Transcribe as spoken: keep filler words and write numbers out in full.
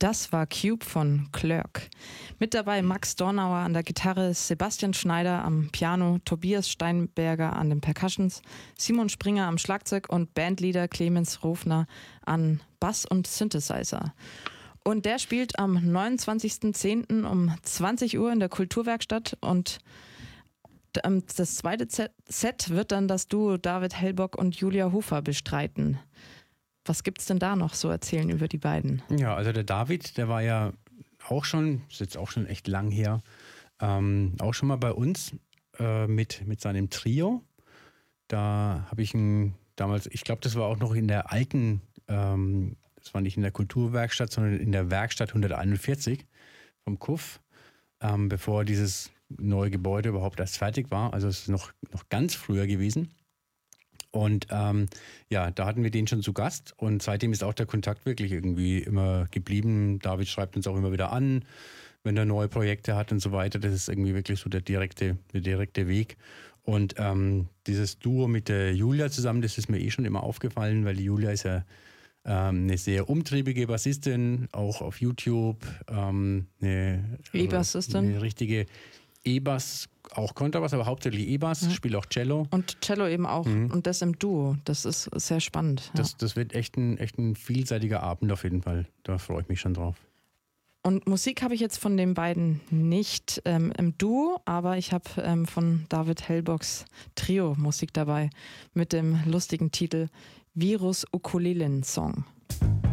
Das war Cube von Clerk. Mit dabei Max Dornauer an der Gitarre, Sebastian Schneider am Piano, Tobias Steinberger an den Percussions, Simon Springer am Schlagzeug und Bandleader Clemens Rofner an Bass und Synthesizer. Und der spielt am neunundzwanzigsten zehnten um zwanzig Uhr in der Kulturwerkstatt und das zweite Set wird dann das Duo David Hellbock und Julia Hofer bestreiten. Was gibt's denn da noch so erzählen über die beiden? Ja, also der David, der war ja auch schon, ist jetzt auch schon echt lang her, ähm, auch schon mal bei uns äh, mit, mit seinem Trio. Da habe ich ihn damals, ich glaube, das war auch noch in der alten, ähm, das war nicht in der Kulturwerkstatt, sondern in der Werkstatt hunderteinundvierzig vom K U F, ähm, bevor dieses neue Gebäude überhaupt erst fertig war. Also es ist noch, noch ganz früher gewesen. Und ähm, ja, da hatten wir den schon zu Gast und seitdem ist auch der Kontakt wirklich irgendwie immer geblieben. David schreibt uns auch immer wieder an, wenn er neue Projekte hat und so weiter. Das ist irgendwie wirklich so der direkte, der direkte Weg. Und ähm, dieses Duo mit der Julia zusammen, das ist mir eh schon immer aufgefallen, weil die Julia ist ja ähm, eine sehr umtriebige Bassistin, auch auf YouTube. Ähm, eine E-Bassistin. Eine richtige E-Bass, auch Kontrabass, aber hauptsächlich E-Bass, Mhm. spielt auch Cello. Und Cello eben auch. Mhm. Und das im Duo. Das ist sehr spannend. Ja. Das, das wird echt ein, echt ein vielseitiger Abend auf jeden Fall. Da freue ich mich schon drauf. Und Musik habe ich jetzt von den beiden nicht ähm, im Duo, aber ich habe ähm, von David Hellbocks Trio Musik dabei mit dem lustigen Titel Virus Ukulelen Song.